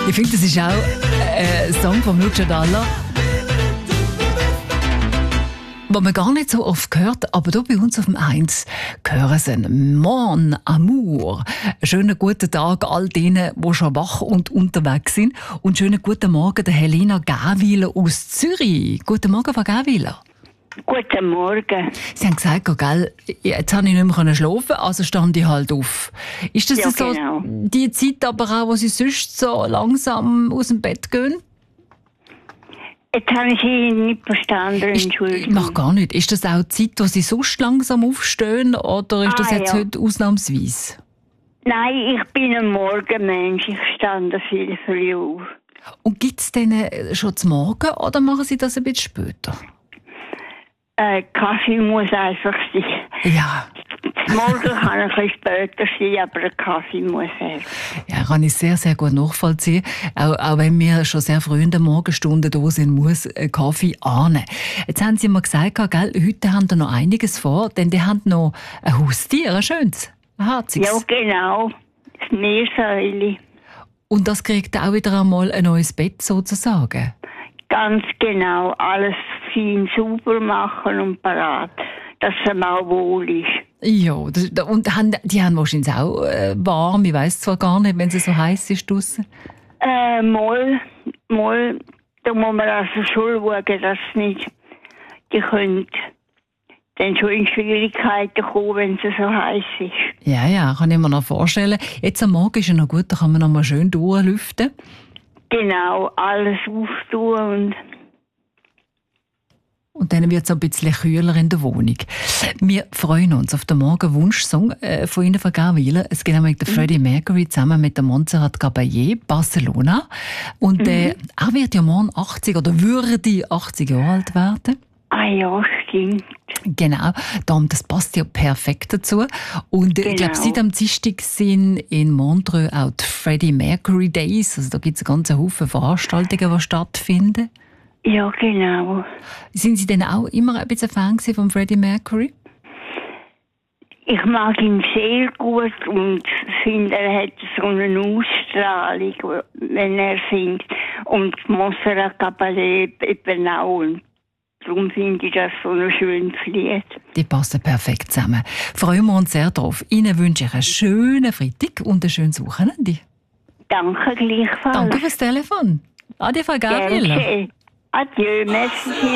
Ich finde, das ist auch ein Song von Lucio Dalla, den man gar nicht so oft hört, aber hier bei uns auf dem 1 hören sie «Mon Amour». Schönen guten Tag all denen, die schon wach und unterwegs sind. Und schönen guten Morgen der Helena Gähwiler aus Zürich. Guten Morgen, Frau Gähwiler. Guten Morgen. Sie haben gesagt, gell, jetzt habe ich nicht mehr schlafen, also stand ich halt auf. Ist das Ja, so genau. die Zeit aber auch, wo Sie sonst so langsam aus dem Bett gehen? Jetzt habe ich Sie nicht verstanden, Entschuldigung. Noch gar nicht. Ist das auch die Zeit, wo Sie sonst langsam aufstehen oder ist das jetzt ja. heute ausnahmsweise? Nein, ich bin ein Morgenmensch. Ich stand viel früh auf. Und gibt es denn schon zum Morgen oder machen Sie das ein bisschen später? Kaffee muss einfach sein. Ja. Morgen kann ein bisschen später sein, aber der Kaffee muss sein. Ja, kann ich sehr, sehr gut nachvollziehen. Auch wenn wir schon sehr früh in der Morgenstunde da sind, muss ein Kaffee ahnen. Jetzt haben Sie mir gesagt, gell, heute haben Sie noch einiges vor, denn die haben noch ein Haustier, ein schönes, ein herziges. Ja, genau. Das Meersäule. Und das kriegt auch wieder einmal ein neues Bett sozusagen. Ganz genau. Alles fein sauber machen und parat, dass es ihm auch wohl ist. Ja, und die haben wahrscheinlich auch warm. Ich weiss zwar gar nicht, wenn es so heiß ist draussen. Mal, da muss man also schon schauen, dass nicht, die können dann schon in Schwierigkeiten kommen, wenn es so heiß ist. Ja, kann ich mir noch vorstellen. Jetzt am Morgen ist ja noch gut, da kann man noch mal schön durchlüften. Genau, alles auftun Und dann wird es ein bisschen kühler in der Wohnung. Wir freuen uns auf den Morgen-Wunschsong von Ihnen, Frau Gähwiler. Es geht nämlich der Freddie Mercury zusammen mit der Montserrat Caballé, Barcelona. Und er wird ja morgen 80 oder würde 80 Jahre alt werden. Ah ja, stimmt. Genau, das passt ja perfekt dazu. Und ich glaube, seit am Dienstag sind in Montreux auch die Freddie Mercury Days. Also da gibt es einen ganzen Haufen Veranstaltungen, die stattfinden. Ja, genau. Sind Sie denn auch immer ein bisschen Fan von Freddie Mercury? Ich mag ihn sehr gut und finde, er hat so eine Ausstrahlung, wenn er singt. Und Montserrat Caballé eben auch. Und darum finde ich das so ein schönes Lied. Die passen perfekt zusammen. Freuen wir uns sehr drauf. Ihnen wünsche ich einen schönen Freitag und ein schönes Wochenende. Danke gleichfalls. Danke fürs Telefon. Ade, Frau Gähwiler. Adieu, merci.